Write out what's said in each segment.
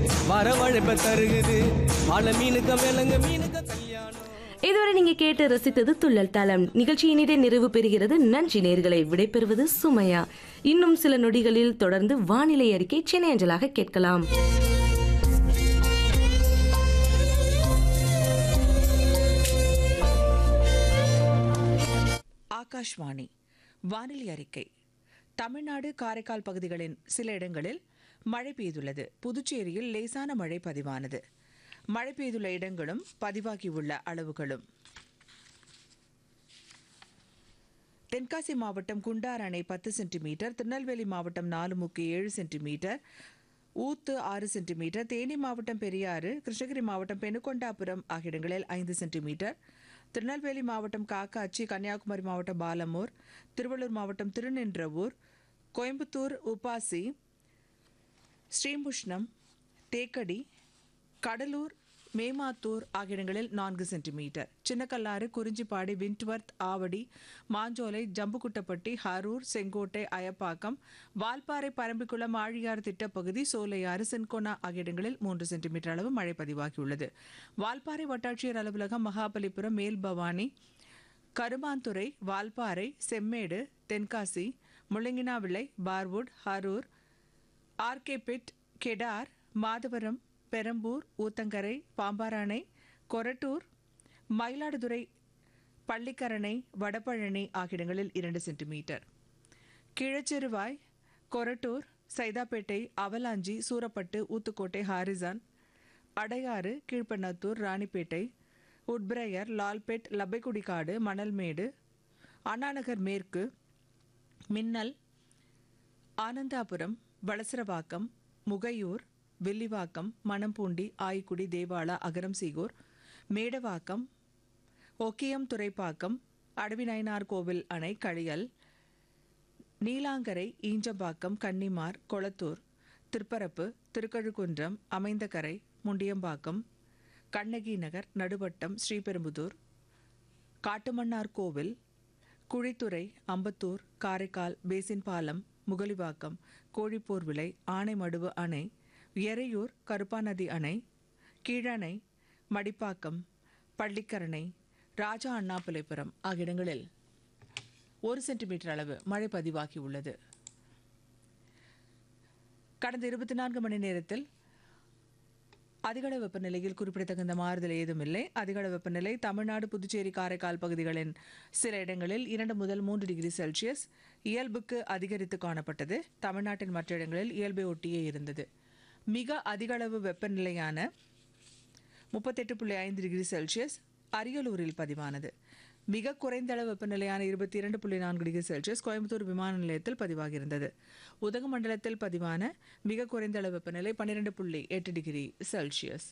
வரவழைப்ப தருகுது மழை மீனுக்க மேலங்க மீனுக்க கல்யாணம். இதுவரை நீங்க கேட்டு ரசித்தது துள்ளல் தளம். நிகழ்ச்சியினிடே நிறைவு பெறுகிறது. நன்றி நேயர்களை. விடைபெறுவது சுமையா. இன்னும் சில நொடிகளில் தொடர்ந்து வானிலை அறிக்கை சென்னை அஞ்சலாக கேட்கலாம். ஆகாஷ்வாணி வானிலை அறிக்கை. தமிழ்நாடு காரைக்கால் பகுதிகளின் சில இடங்களில் மழை பெய்துள்ளது. புதுச்சேரியில் லேசான மழை பதிவானது. மழை பெய்துள்ள இடங்களும் பதிவாகியுள்ள அளவுகளும்: தென்காசி மாவட்டம் குண்டார் அணை 10 சென்டிமீட்டர், திருநெல்வேலி மாவட்டம் நாலுமுக்கு 7 சென்டிமீட்டர், ஊத்து 6 சென்டிமீட்டர், தேனி மாவட்டம் பெரியாறு, கிருஷ்ணகிரி மாவட்டம் பெனுகொண்டாபுரம் ஆகிய இடங்களில் 5 சென்டிமீட்டர், திருநெல்வேலி மாவட்டம் காக்காட்சி, கன்னியாகுமரி மாவட்டம் பாலமூர், திருவள்ளூர் மாவட்டம் திருநின்றவூர், கோயம்புத்தூர் உப்பாசி, ஸ்ரீமுஷ்ணம், தேக்கடி, கடலூர், மேமாத்தூர் ஆகிய இடங்களில் 4 சென்டிமீட்டர், சின்னக்கல்லாறு, குறிஞ்சிப்பாடி, விண்ட்வர்த், ஆவடி, மாஞ்சோலை, ஜம்புக்குட்டப்பட்டி, ஹரூர், செங்கோட்டை, அயப்பாக்கம், வால்பாறை, பரம்பிக்குளம், ஆழியாறு திட்டப்பகுதி, சோலையாறு, சின்கோனா ஆகிய இடங்களில் 3 சென்டிமீட்டர் அளவு மழை பதிவாகியுள்ளது. வால்பாறை வட்டாட்சியர் அலுவலகம், மகாபலிபுரம், மேல்பவானி, கருமாந்துறை, வால்பாறை, செம்மேடு, தென்காசி, முள்ளங்கினாவிளை, பார்வுட், ஹரூர், ஆர்கேபெட், கெடார், மாதவரம், பெரம்பூர், ஊத்தங்கரை, பாம்பாராணை, கொரட்டூர், மயிலாடுதுறை, பள்ளிக்கரணை, வடபழனி ஆகிய இடங்களில் 2 centimetre, Keezhachiruvai, Korattur, Saidapet, avalanche, Surapattu, Uthukottai, horizon, Adyar, Kilpennathur, Ranipet, Woodbriar, Lalpet, Labbaikudikadu, Manalmedu, Anna Nagar மேற்கு, மின்னல், ஆனந்தாபுரம், வளசரவாக்கம், முகையூர், வில்லிவாக்கம், மணம்பூண்டி, ஆய்க்குடி, தேவாலா, அகரம்சீகூர், மேடவாக்கம், ஒக்கியம், துறைப்பாக்கம், அடவிநயினார் கோவில் அணை, களியல், நீலாங்கரை, ஈஞ்சம்பாக்கம், கன்னிமார், கொளத்தூர், திருப்பரப்பு, திருக்கழுக்குன்றம், அமைந்தகரை, முண்டியம்பாக்கம், கண்ணகி நகர், நடுவட்டம், ஸ்ரீபெரும்புதூர், காட்டுமன்னார் கோவில், குழித்துறை, அம்பத்தூர், காரைக்கால், பேசின்பாலம், முகலிவாக்கம், கோழிப்போர் விலை, ஆனைமடுவு அணை, எறையூர், கருப்பாநதி அணை, கீழணை, மடிப்பாக்கம், பள்ளிக்கரணை, ராஜா அண்ணாபிள்ளைபுரம் ஆகிய இடங்களில் 1 சென்டிமீட்டர் அளவு மழை பதிவாகியுள்ளது. கடந்த 24 மணி நேரத்தில் அதிகளவு வெப்பநிலையில் குறிப்பிடத்தகுந்த மாறுதல் ஏதுமில்லை. அதிகளவு வெப்பநிலை தமிழ்நாடு, புதுச்சேரி, காரைக்கால் பகுதிகளின் சில இடங்களில் 2 முதல் 3 டிகிரி செல்சியஸ் இயல்புக்கு அதிகரித்து காணப்பட்டது. தமிழ்நாட்டின் மற்ற இடங்களில் இயல்பை ஒட்டியே இருந்தது. மிக அதிகளவு வெப்பநிலையான 38.5 டிகிரி செல்சியஸ் அரியலூரில் பதிவானது. மிக குறைந்த அளவு வெப்பநிலையான 22.4 டிகிரி செல்சியஸ் கோயம்புத்தூர் விமான நிலையத்தில் பதிவாகியிருந்தது. உதகமண்டலத்தில் பதிவான மிக குறைந்த அளவு வெப்பநிலை 12.8 டிகிரி செல்சியஸ்.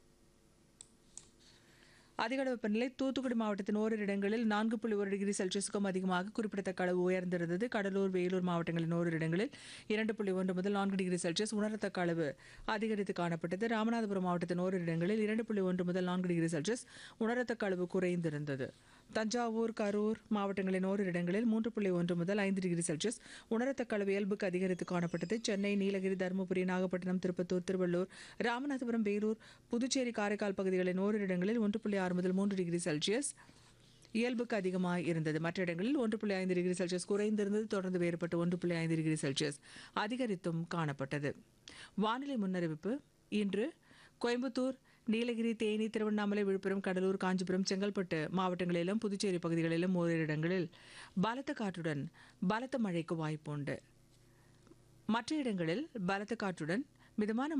அதிகளவு வெப்பநிலை தூத்துக்குடி மாவட்டத்தின் ஓரிரு இடங்களில் 4.1 டிகிரி செல்சியஸுக்கும் அதிகமாக குறிப்பிடத்தக்க அளவு உயர்ந்திருந்தது. கடலூர், வேலூர் மாவட்டங்களின் ஓரிரு இடங்களில் 2.1 முதல் 4 டிகிரி செல்சியஸ் உணரத்தக்க அளவு அதிகரித்து காணப்பட்டது. ராமநாதபுரம் மாவட்டத்தின் ஓரிரு இடங்களில் 2.1 முதல் 4 டிகிரி செல்சியஸ் உணரத்தக்க அளவு குறைந்திருந்தது. தஞ்சாவூர், கரூர் மாவட்டங்களின் ஓரிரு இடங்களில் 3.1 முதல் 5 டிகிரி செல்சியஸ் உணரத்தக்க அளவு இயல்புக்கு அதிகரித்து காணப்பட்டது. சென்னை, நீலகிரி, தருமபுரி, நாகப்பட்டினம், திருப்பத்தூர், திருவள்ளூர், ராமநாதபுரம், வேலூர், புதுச்சேரி, காரைக்கால் பகுதிகளின் ஓரிரு இடங்களில் 1.6 முதல் 3 டிகிரி செல்சியஸ் இயல்புக்கு அதிகமாக இருந்தது. மற்ற இடங்களில் 1.5 டிகிரி செல்சியஸ் குறைந்திருந்தது. தொடர்ந்து வேறுபட்டு 1.5 டிகிரி செல்சியஸ் அதிகரித்தும் காணப்பட்டது. வானிலை முன்னறிவிப்பு: இன்று கோயம்புத்தூர், நீலகிரி, தேனி, திருவண்ணாமலை, விழுப்புரம், கடலூர், காஞ்சிபுரம், செங்கல்பட்டு மாவட்டங்களிலும் புதுச்சேரி பகுதிகளிலும் ஓரிரு இடங்களில் பலத்த காற்றுடன் பலத்த மழைக்கு வாய்ப்புண்டு. மற்ற இடங்களில் பலத்த காற்றுடன் மிதமான